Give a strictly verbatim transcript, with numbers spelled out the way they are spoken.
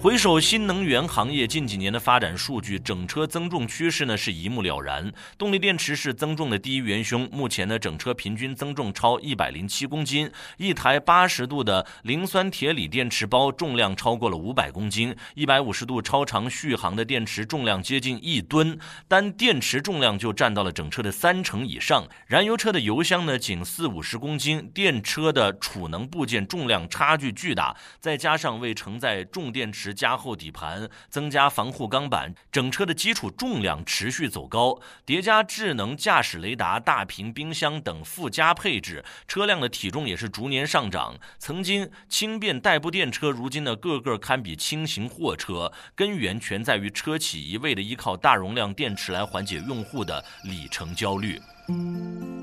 回首新能源行业近几年的发展数据，整车增重趋势呢是一目了然。动力电池是增重的第一元凶，目前呢整车平均增重超一百零七公斤，一台八十度的磷酸铁锂电池包重量超过了五百公斤，一百五十度超长续航的电池重量接近一吨，单电池重量就占到了整车的三成以上。燃油车的油箱呢仅四五十公斤，电车的储能部件重量差距巨大，再加上为承载重电池加厚底盘，增加防护钢板，整车的基础重量持续走高，叠加智能驾驶雷达、大屏冰箱等附加配置，车辆的体重也是逐年上涨。曾经轻便代步电车，如今呢个个堪比轻型货车，根源全在于车企一味的依靠大容量电池来缓解用户的里程焦虑。